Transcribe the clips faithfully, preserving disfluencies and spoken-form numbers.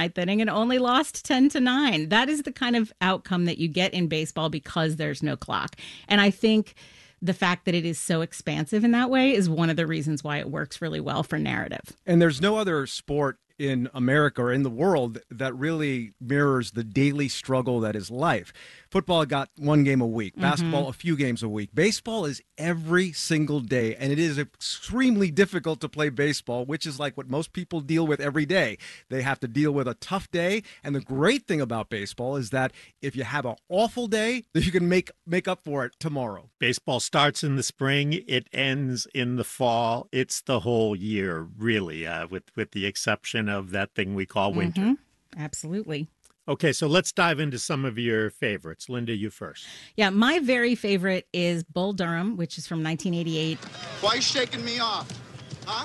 ninth inning and only lost ten to nine. That is the kind of outcome that you get in baseball because there's no clock. And I think the fact that it is so expansive in that way is one of the reasons why it works really well for narrative. And there's no other sport in America or in the world that really mirrors the daily struggle that is life. Football got one game a week, basketball mm-hmm. a few games a week. Baseball is every single day, and it is extremely difficult to play baseball, which is like what most people deal with every day. They have to deal with a tough day, and the great thing about baseball is that if you have an awful day, you can make make up for it tomorrow. Baseball starts in the spring, it ends in the fall. It's the whole year, really, uh, with, with the exception of that thing we call winter. Mm-hmm. Absolutely. Okay, so let's dive into some of your favorites. Linda, you first. Yeah, my very favorite is Bull Durham, which is from nineteen eighty-eight. Why are you shaking me off? Huh?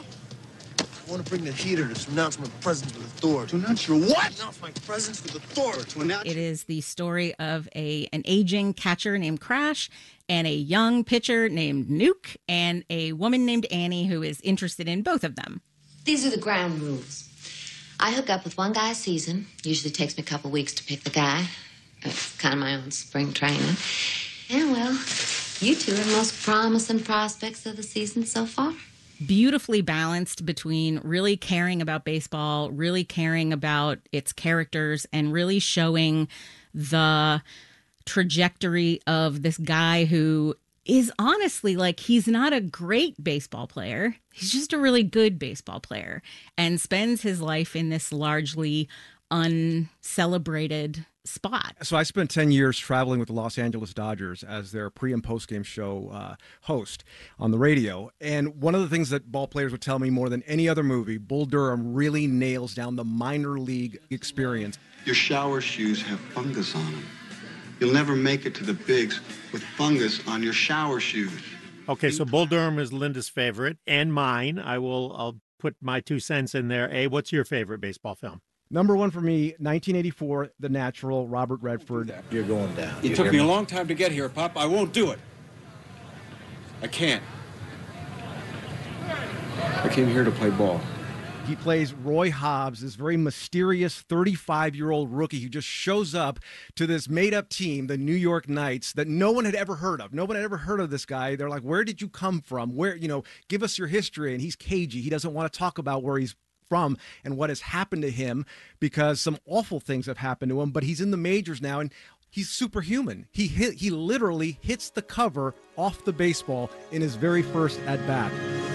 I want to bring the heater to announce my presence with Thor. To announce your what? To announce my presence with the Thor. To announce. It is the story of a an aging catcher named Crash and a young pitcher named Nuke and a woman named Annie who is interested in both of them. These are the ground rules. I hook up with one guy a season. Usually takes me a couple weeks to pick the guy. It's kind of my own spring training. And, well, you two are the most promising prospects of the season so far. Beautifully balanced between really caring about baseball, really caring about its characters, and really showing the trajectory of this guy who is honestly like, he's not a great baseball player. He's just a really good baseball player and spends his life in this largely uncelebrated spot. So I spent ten years traveling with the Los Angeles Dodgers as their pre and post game show uh, host on the radio. And one of the things that ball players would tell me more than any other movie, Bull Durham really nails down the minor league experience. Your shower shoes have fungus on them. You'll never make it to the bigs with fungus on your shower shoes. Okay, so Bull Durham is Linda's favorite and mine. I will I'll put my two cents in there. A, what's your favorite baseball film? Number one for me, nineteen eighty-four, The Natural, Robert Redford. You're going down. It You took hear me a long time to get here, Pop. I won't do it. I can't. I came here to play ball. He plays Roy Hobbs, this very mysterious thirty-five-year-old rookie who just shows up to this made-up team, the New York Knights, that no one had ever heard of. No one had ever heard of this guy. They're like, where did you come from? Where, you know, give us your history. And he's cagey. He doesn't want to talk about where he's from and what has happened to him because some awful things have happened to him. But he's in the majors now, and he's superhuman. He hit, he literally hits the cover off the baseball in his very first at-bat.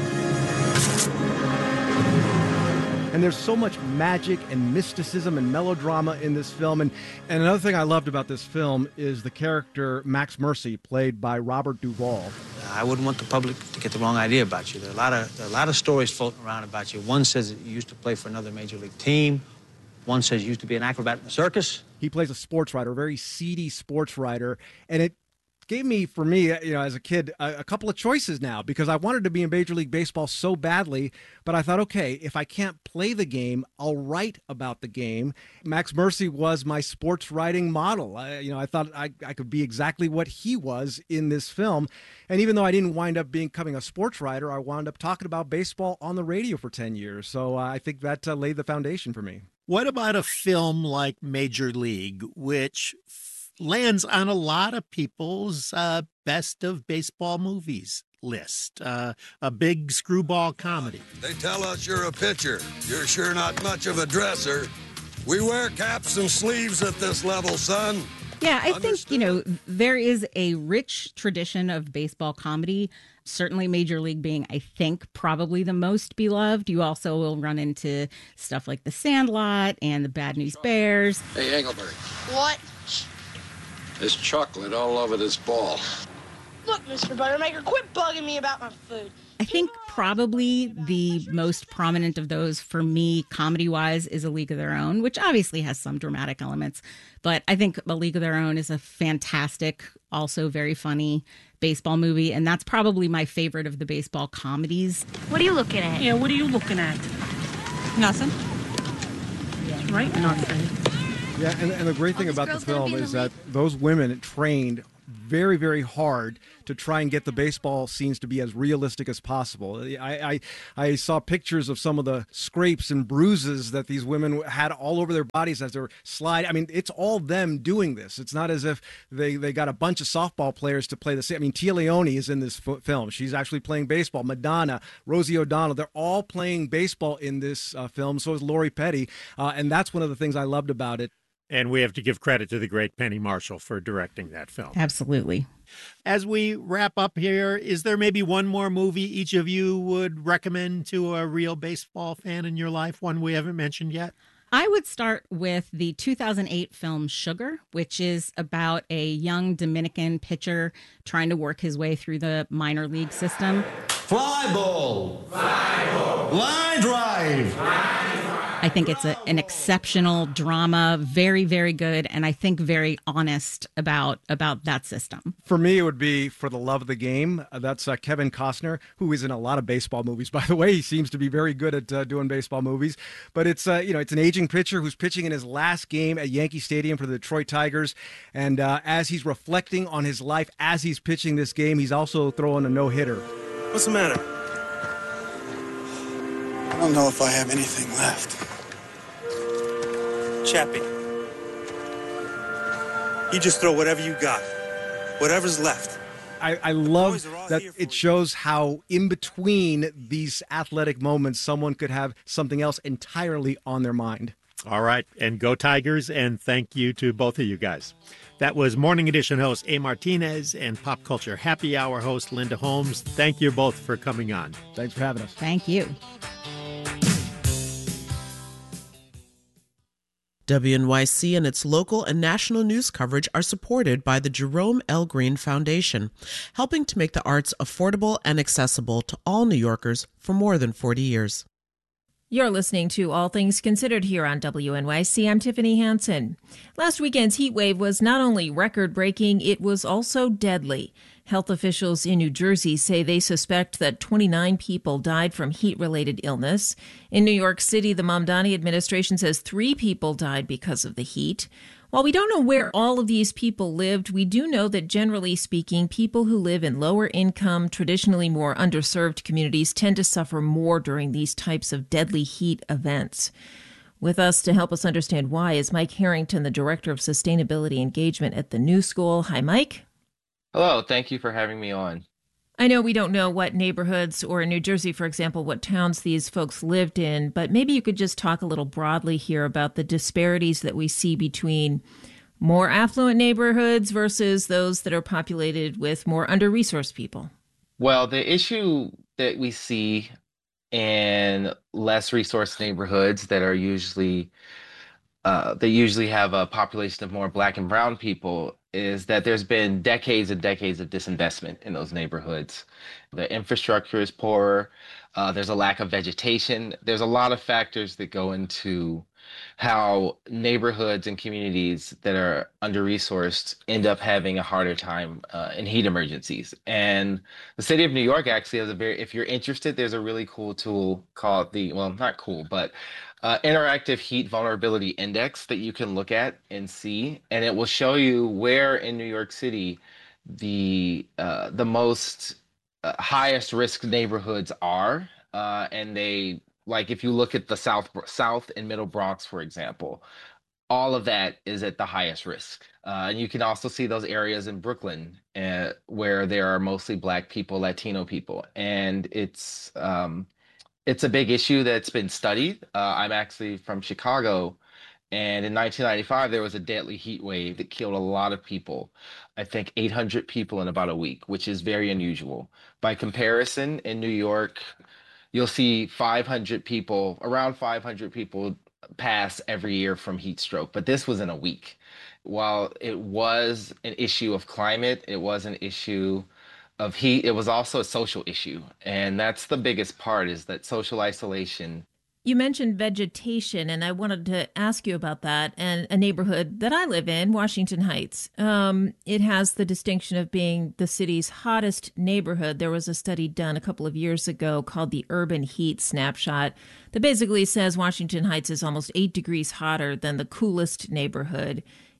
And there's so much magic and mysticism and melodrama in this film. And, and another thing I loved about this film is the character Max Mercy, played by Robert Duvall. I wouldn't want the public to get the wrong idea about you. There are a lot of, there are a lot of stories floating around about you. One says that you used to play for another major league team. One says you used to be an acrobat in the circus. He plays a sports writer, a very seedy sports writer. And it gave me, for me, you know, as a kid, a, a couple of choices now because I wanted to be in Major League Baseball so badly, but I thought, okay, if I can't play the game, I'll write about the game. Max Mercy was my sports writing model. I, you know, I thought I, I could be exactly what he was in this film. And even though I didn't wind up becoming a sports writer, I wound up talking about baseball on the radio for ten years. So uh, I think that uh, laid the foundation for me. What about a film like Major League, which lands on a lot of people's uh, best of baseball movies list? Uh, a big screwball comedy. They tell us you're a pitcher. You're sure not much of a dresser. We wear caps and sleeves at this level, son. Yeah, I Understood? think, you know, there is a rich tradition of baseball comedy. Certainly Major League being, I think, probably the most beloved. You also will run into stuff like The Sandlot and The Bad News Bears. Hey, Engelbert. What? There's chocolate all over this ball. Look, Mister Buttermaker, quit bugging me about my food. I think probably the most prominent of those for me, comedy-wise, is A League of Their Own, which obviously has some dramatic elements. But I think A League of Their Own is a fantastic, also very funny baseball movie. And that's probably my favorite of the baseball comedies. What are you looking at? Yeah, what are you looking at? Nothing. Yeah. Right? Nothing. Yeah, and, and the great thing about the film is that those women trained very, very hard to try and get the baseball scenes to be as realistic as possible. I, I, I saw pictures of some of the scrapes and bruises that these women had all over their bodies as they're sliding. I mean, it's all them doing this. It's not as if they, they got a bunch of softball players to play the same. I mean, Tia Leone is in this f- film. She's actually playing baseball. Madonna, Rosie O'Donnell, they're all playing baseball in this uh, film. So is Lori Petty. Uh, and that's one of the things I loved about it. And we have to give credit to the great Penny Marshall for directing that film. Absolutely. As we wrap up here, is there maybe one more movie each of you would recommend to a real baseball fan in your life, one we haven't mentioned yet? I would start with the two thousand eight film Sugar, which is about a young Dominican pitcher trying to work his way through the minor league system. Fly ball! Fly ball! Line drive! I think it's a, an exceptional drama, very, very good, and I think very honest about about that system. For me, it would be For the Love of the Game. Uh, that's uh, Kevin Costner, who is in a lot of baseball movies, by the way. He seems to be very good at uh, doing baseball movies. But it's uh, you know it's an aging pitcher who's pitching in his last game at Yankee Stadium for the Detroit Tigers. And uh, as he's reflecting on his life as he's pitching this game, he's also throwing a no-hitter. What's the matter? I don't know if I have anything left. Chappie, you just throw whatever you got, whatever's left. I, I love that it shows how in between these athletic moments, someone could have something else entirely on their mind. All right. And go Tigers. And thank you to both of you guys. That was Morning Edition host A. Martinez and Pop Culture Happy Hour host Linda Holmes. Thank you both for coming on. Thanks for having us. Thank you. W N Y C and its local and national news coverage are supported by the Jerome L. Green Foundation, helping to make the arts affordable and accessible to all New Yorkers for more than forty years. You're listening to All Things Considered here on W N Y C. I'm Tiffany Hansen. Last weekend's heat wave was not only record-breaking, it was also deadly. Health officials in New Jersey say they suspect that twenty-nine people died from heat-related illness. In New York City, the Mamdani administration says three people died because of the heat. While we don't know where all of these people lived, we do know that generally speaking, people who live in lower income, traditionally more underserved communities tend to suffer more during these types of deadly heat events. With us to help us understand why is Mike Harrington, the Director of Sustainability Engagement at the New School. Hi, Mike. Hello, thank you for having me on. I know we don't know what neighborhoods, or in New Jersey, for example, what towns these folks lived in, but maybe you could just talk a little broadly here about the disparities that we see between more affluent neighborhoods versus those that are populated with more under-resourced people. Well, the issue that we see in less resourced neighborhoods that are usually, uh, they usually have a population of more Black and brown people is that there's been decades and decades of disinvestment in those neighborhoods. The infrastructure is poorer. Uh, there's a lack of vegetation. There's a lot of factors that go into how neighborhoods and communities that are under-resourced end up having a harder time uh, in heat emergencies. And the city of New York actually has a very, if you're interested, there's a really cool tool called the, well, not cool, but Uh, interactive heat vulnerability index that you can look at and see, and it will show you where in New York City the uh, the most uh, highest risk neighborhoods are, uh, and they like if you look at the South South and Middle Bronx, for example, all of that is at the highest risk. Uh, and you can also see those areas in Brooklyn uh, where there are mostly Black people, Latino people, and it's um, It's a big issue that's been studied. Uh, I'm actually from Chicago, and in nineteen ninety-five, there was a deadly heat wave that killed a lot of people. I think eight hundred people in about a week, which is very unusual. By comparison, in New York, you'll see five hundred people, around five hundred people pass every year from heat stroke, but this was in a week. While it was an issue of climate, it was an issue of heat, it was also a social issue. And that's the biggest part, is that social isolation. You mentioned vegetation, and I wanted to ask you about that. And a neighborhood that I live in, Washington Heights, um, it has the distinction of being the city's hottest neighborhood. There was a study done a couple of years ago called the Urban Heat Snapshot that basically says Washington Heights is almost eight degrees hotter than the coolest neighborhood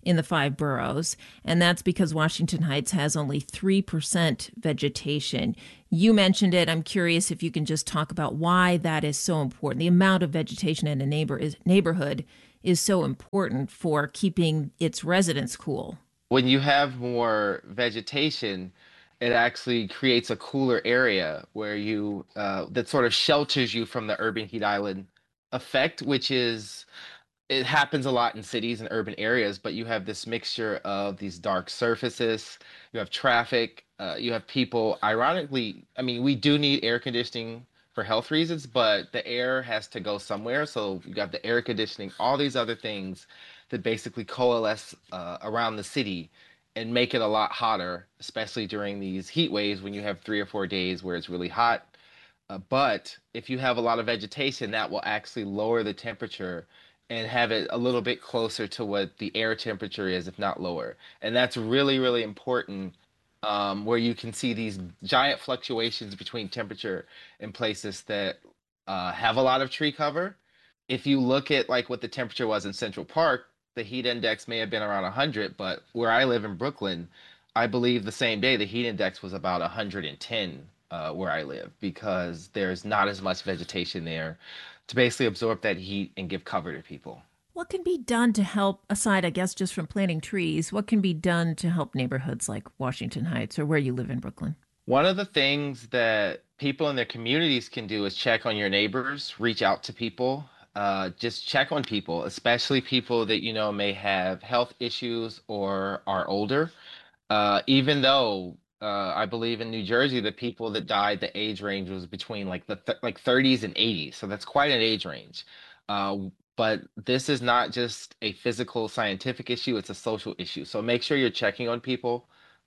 in the five boroughs, and that's because Washington Heights has only three percent vegetation. You mentioned it. I'm curious if you can just talk about why that is so important. The amount of vegetation in a neighbor is, neighborhood is so important for keeping its residents cool. When you have more vegetation, it actually creates a cooler area where you uh, that sort of shelters you from the urban heat island effect, which is it happens a lot in cities and urban areas, but you have this mixture of these dark surfaces, you have traffic, uh, you have people. Ironically, I mean, we do need air conditioning for health reasons, but the air has to go somewhere. So you got the air conditioning, all these other things that basically coalesce uh, around the city and make it a lot hotter, especially during these heat waves when you have three or four days where it's really hot. Uh, but if you have a lot of vegetation, that will actually lower the temperature and have it a little bit closer to what the air temperature is, if not lower. And that's really, really important, um, where you can see these giant fluctuations between temperature in places that uh, have a lot of tree cover. If you look at like what the temperature was in Central Park, the heat index may have been around one hundred, but where I live in Brooklyn, I believe the same day the heat index was about one hundred ten uh, where I live, because there's not as much vegetation there to basically absorb that heat and give cover to people. What can be done to help, aside, I guess, just from planting trees, what can be done to help neighborhoods like Washington Heights or where you live in Brooklyn? One of the things that people in their communities can do is check on your neighbors, reach out to people. Uh, just check on people, especially people that, you know, may have health issues or are older. Uh, even though uh, I believe in New Jersey, the people that died, the age range was between like the th- like thirties and eighties. So that's quite an age range. Uh, but this is not just a physical scientific issue, it's a social issue. So make sure you're checking on people,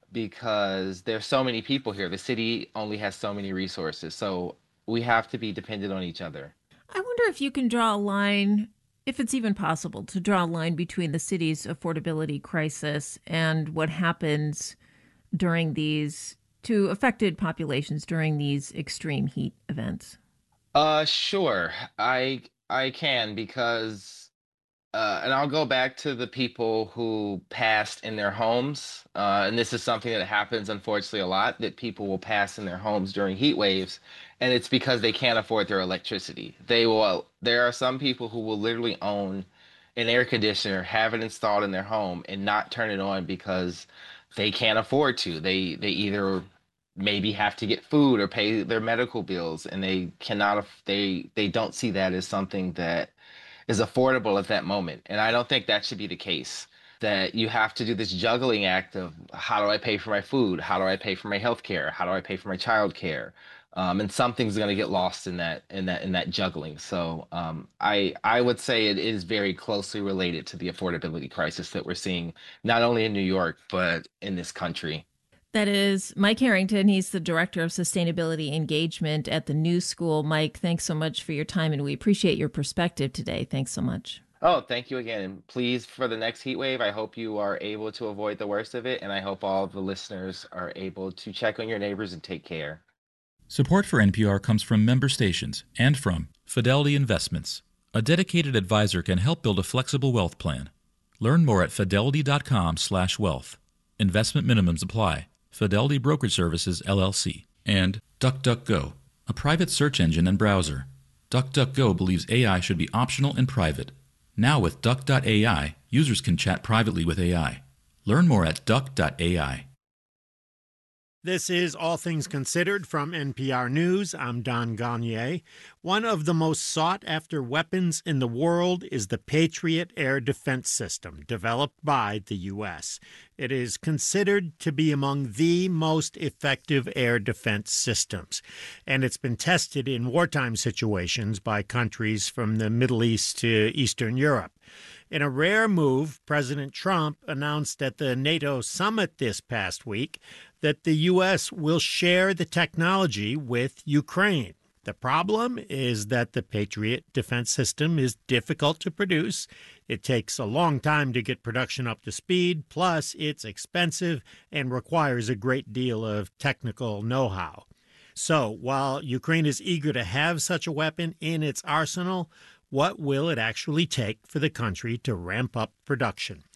because there's so many people here. The city only has so many resources. So we have to be dependent on each other. I wonder if you can draw a line, if it's even possible, to draw a line between the city's affordability crisis and what happens during these, to affected populations during these extreme heat events. Uh, sure. I I can, because uh, and I'll go back to the people who passed in their homes. Uh, and this is something that happens, unfortunately, a lot, that people will pass in their homes during heat waves. And it's because they can't afford their electricity. They will, there are some people who will literally own an air conditioner, have it installed in their home and not turn it on because they can't afford to. They, they either maybe have to get food or pay their medical bills, and they cannot, they, they don't see that as something that is affordable at that moment. And I don't think that should be the case, that you have to do this juggling act of how do I pay for my food? How do I pay for my health care? How do I pay for my child care? Um, and something's going to get lost in that in that in that juggling. So um, I I would say it is very closely related to the affordability crisis that we're seeing, not only in New York, but in this country. That is Mike Harrington. He's the Director of Sustainability Engagement at the New School. Mike, thanks so much for your time, and we appreciate your perspective today. Thanks so much. Oh, thank you again. And please, for the next heat wave, I hope you are able to avoid the worst of it, and I hope all of the listeners are able to check on your neighbors and take care. Support for N P R comes from member stations and from Fidelity Investments. A dedicated advisor can help build a flexible wealth plan. Learn more at fidelity.com slash wealth. Investment minimums apply. Fidelity Brokerage Services, L L C. And DuckDuckGo, a private search engine and browser. DuckDuckGo believes A I should be optional and private. Now with Duck dot A I, users can chat privately with A I. Learn more at Duck dot A I. This is All Things Considered from N P R News. I'm Don Gagné. One of the most sought-after weapons in the world is the Patriot Air Defense System, developed by the U S. It is considered to be among the most effective air defense systems, and it's been tested in wartime situations by countries from the Middle East to Eastern Europe. In a rare move, President Trump announced at the NATO summit this past week that the U S will share the technology with Ukraine. The problem is that the Patriot defense system is difficult to produce. It takes a long time to get production up to speed, plus it's expensive and requires a great deal of technical know-how. So while Ukraine is eager to have such a weapon in its arsenal, what will it actually take for the country to ramp up production?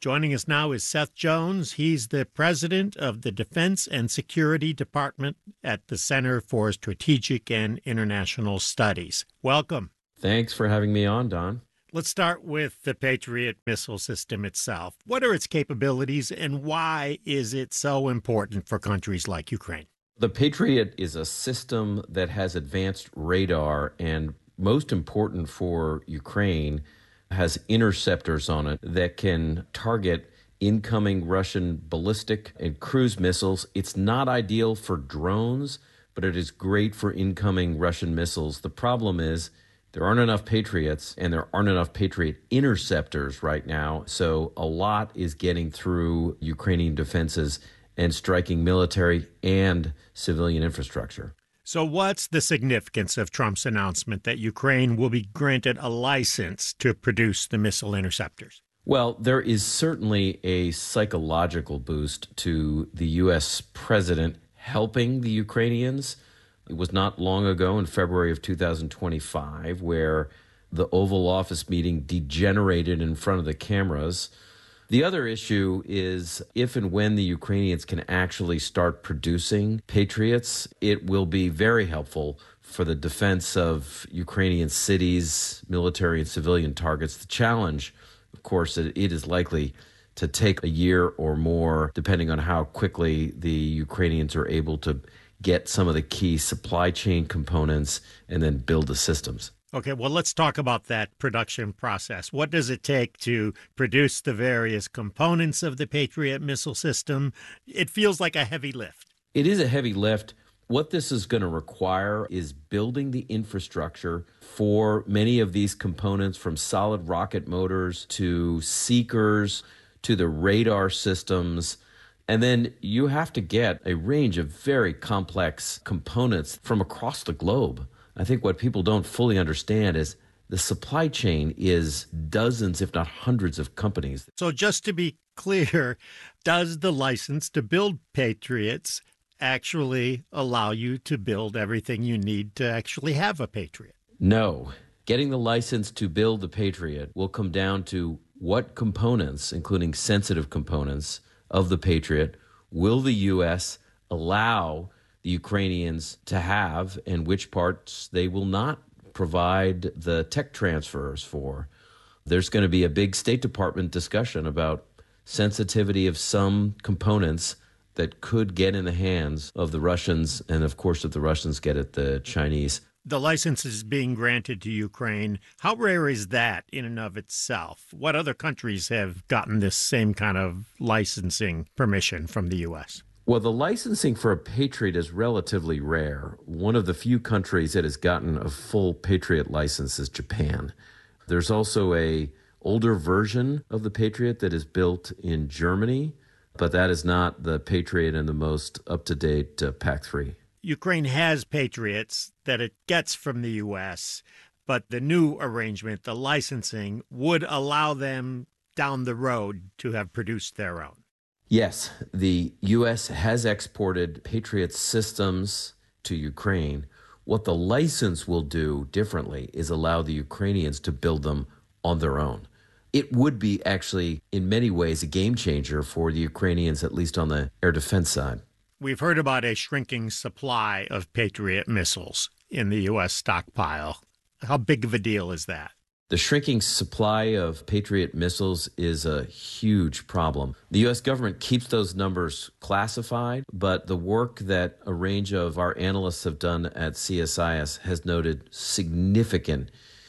Joining us now is Seth Jones. He's the president of the Defense and Security Department at the Center for Strategic and International Studies. Welcome. Thanks for having me on, Don. Let's start with the Patriot missile system itself. What are its capabilities and why is it so important for countries like Ukraine? The Patriot is a system that has advanced radar and, most important for Ukraine, has interceptors on it that can target incoming Russian ballistic and cruise missiles. It's not ideal for drones, but it is great for incoming Russian missiles. The problem is there aren't enough Patriots and there aren't enough Patriot interceptors right now, so a lot is getting through Ukrainian defenses and striking military and civilian infrastructure. So what's the significance of Trump's announcement that Ukraine will be granted a license to produce the missile interceptors? Well, there is certainly a psychological boost to the U S president helping the Ukrainians. It was not long ago in February of two thousand twenty-five where the Oval Office meeting degenerated in front of the cameras. The other issue is if and when the Ukrainians can actually start producing Patriots, it will be very helpful for the defense of Ukrainian cities, military and civilian targets. The challenge, of course, it is likely to take a year or more, depending on how quickly the Ukrainians are able to get some of the key supply chain components and then build the systems. Okay, well, let's talk about that production process. What does it take to produce the various components of the Patriot missile system? It feels like a heavy lift. It is a heavy lift. What this is going to require is building the infrastructure for many of these components, from solid rocket motors to seekers to the radar systems. And then you have to get a range of very complex components from across the globe. I think what people don't fully understand is the supply chain is dozens, if not hundreds, of companies. So just to be clear, does the license to build Patriots actually allow you to build everything you need to actually have a Patriot? No. Getting the license to build the Patriot will come down to what components, including sensitive components of the Patriot, will the U S allow the Ukrainians to have, and which parts they will not provide the tech transfers for. There's going to be a big State Department discussion about sensitivity of some components that could get in the hands of the Russians, and of course, if the Russians get it, the Chinese. The license is being granted to Ukraine. How rare is that in and of itself? What other countries have gotten this same kind of licensing permission from the U S? Well, the licensing for a Patriot is relatively rare. One of the few countries that has gotten a full Patriot license is Japan. There's also a older version of the Patriot that is built in Germany, but that is not the Patriot and the most up-to-date uh, P A C three. Ukraine has Patriots that it gets from the U S, but the new arrangement, the licensing, would allow them down the road to have produced their own. Yes, the U S has exported Patriot systems to Ukraine. What the license will do differently is allow the Ukrainians to build them on their own. It would be actually, in many ways, a game changer for the Ukrainians, at least on the air defense side. We've heard about a shrinking supply of Patriot missiles in the U S stockpile. How big of a deal is that? The shrinking supply of Patriot missiles is a huge problem. The U S government keeps those numbers classified, but the work that a range of our analysts have done at C S I S has noted significant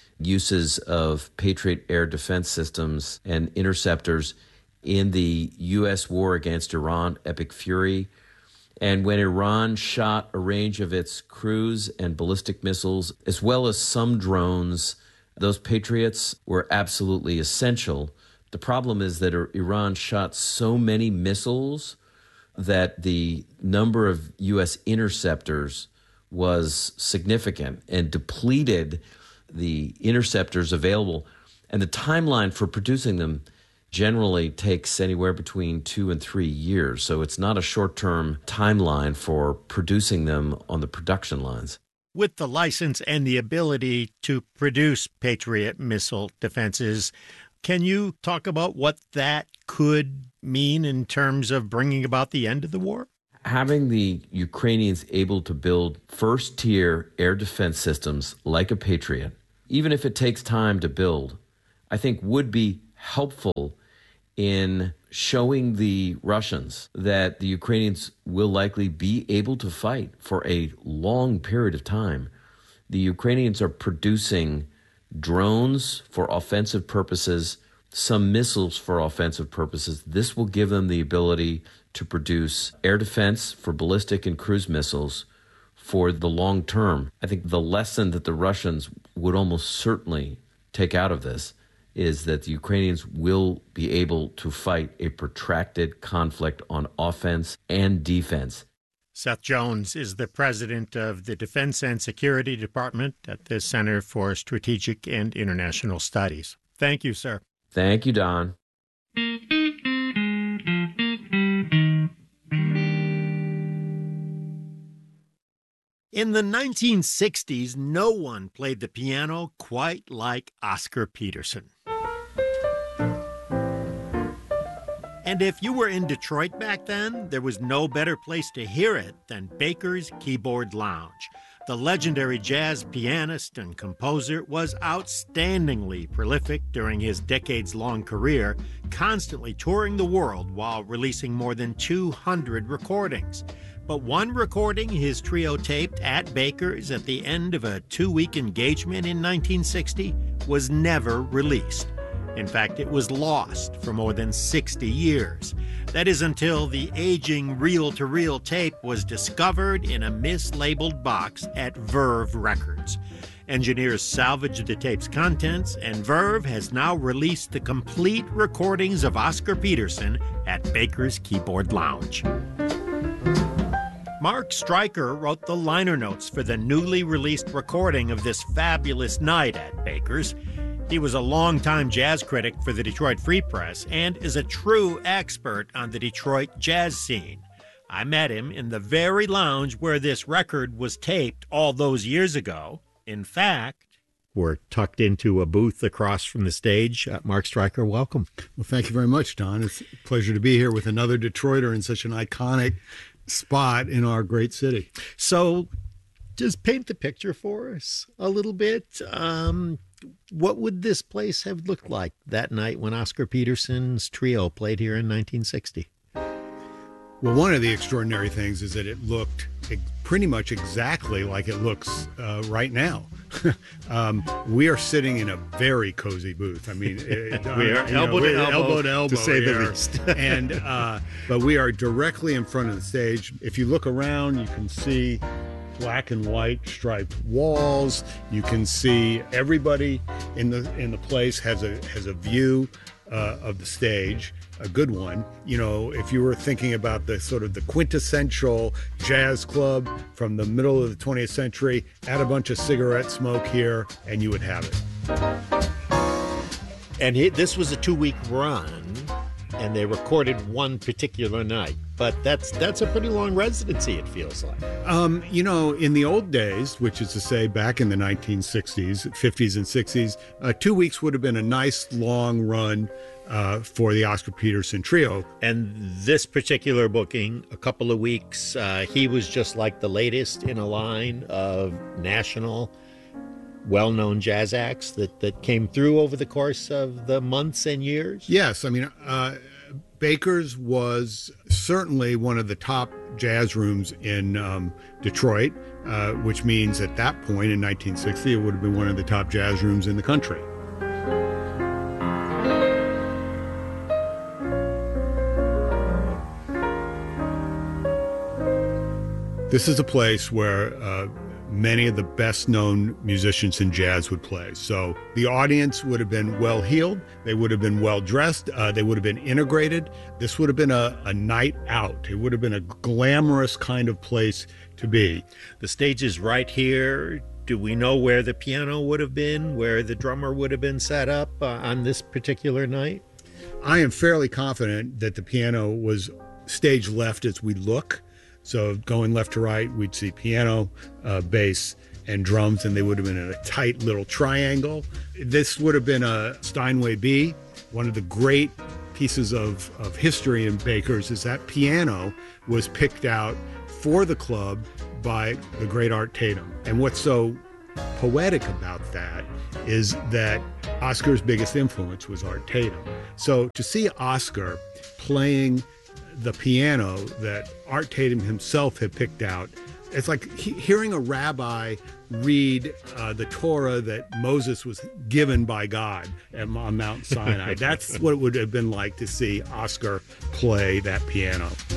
uses of Patriot air defense systems and interceptors in the U S war against Iran, Epic Fury. And when Iran shot a range of its cruise and ballistic missiles, as well as some drones, those Patriots were absolutely essential. The problem is that Iran shot so many missiles that the number of U S interceptors was significant and depleted the interceptors available. And the timeline for producing them generally takes anywhere between two and three years. So it's not a short-term timeline for producing them on the production lines. With the license and the ability to produce Patriot missile defenses, can you talk about what that could mean in terms of bringing about the end of the war? Having the Ukrainians able to build first-tier air defense systems like a Patriot, even if it takes time to build, I think would be helpful in showing the Russians that the Ukrainians will likely be able to fight for a long period of time. The Ukrainians are producing drones for offensive purposes, some missiles for offensive purposes. This will give them the ability to produce air defense for ballistic and cruise missiles for the long term. I think the lesson that the Russians would almost certainly take out of this is that the Ukrainians will be able to fight a protracted conflict on offense and defense. Seth Jones is the president of the Defense and Security Department at the Center for Strategic and International Studies. Thank you, sir. Thank you, Don. In the nineteen sixties, no one played the piano quite like Oscar Peterson. And if you were in Detroit back then, there was no better place to hear it than Baker's Keyboard Lounge. The legendary jazz pianist and composer was outstandingly prolific during his decades-long career, constantly touring the world while releasing more than two hundred recordings. But one recording his trio taped at Baker's at the end of a two-week engagement in nineteen sixty was never released. In fact, it was lost for more than sixty years. That is until the aging reel-to-reel tape was discovered in a mislabeled box at Verve Records. Engineers salvaged the tape's contents, and Verve has now released the complete recordings of Oscar Peterson at Baker's Keyboard Lounge. Mark Stryker wrote the liner notes for the newly released recording of this fabulous night at Baker's. He was a longtime jazz critic for the Detroit Free Press and is a true expert on the Detroit jazz scene. I met him in the very lounge where this record was taped all those years ago. In fact, we're tucked into a booth across from the stage. Uh, Mark Stryker, welcome. Well, thank you very much, Don. It's a pleasure to be here with another Detroiter in such an iconic spot in our great city. So just paint the picture for us a little bit. Um, what would this place have looked like that night when Oscar Peterson's trio played here in nineteen sixty? Well, one of the extraordinary things is that it looked pretty much exactly like it looks uh, right now. um, we are sitting in a very cozy booth. I mean, it, we are elbow, know, to elbow, elbow to elbow, to say here. the least. and uh, but we are directly in front of the stage. If you look around, you can see black and white striped walls. You can see everybody in the in the place has a has a view uh, of the stage, a good one. You know, if you were thinking about the sort of the quintessential jazz club from the middle of the twentieth century, add a bunch of cigarette smoke here, and you would have it. And he, this was a two-week run, and they recorded one particular night. But that's that's a pretty long residency, it feels like. Um, you know, in the old days, which is to say back in the nineteen sixties, fifties and sixties, uh, two weeks would have been a nice long run uh, for the Oscar Peterson trio. And this particular booking, a couple of weeks, uh, he was just like the latest in a line of national, well-known jazz acts that, that came through over the course of the months and years. Yes, I mean... Uh, Baker's was certainly one of the top jazz rooms in um, Detroit, uh, which means at that point in nineteen sixty, it would have been one of the top jazz rooms in the country. This is a place where uh, many of the best-known musicians in jazz would play. So the audience would have been well-heeled, they would have been well-dressed, uh, they would have been integrated. This would have been a, a night out. It would have been a glamorous kind of place to be. The stage is right here. Do we know where the piano would have been, where the drummer would have been set up uh, on this particular night? I am fairly confident that the piano was stage left as we look. So going left to right, we'd see piano, uh, bass, and drums, and they would have been in a tight little triangle. This would have been a Steinway B, one of the great pieces of, of history in Baker's is that piano was picked out for the club by the great Art Tatum. And what's so poetic about that is that Oscar's biggest influence was Art Tatum. So to see Oscar playing the piano that Art Tatum himself had picked out, it's like he, hearing a rabbi read uh, the Torah that Moses was given by God at, on Mount Sinai. That's what it would have been like to see Oscar play that piano.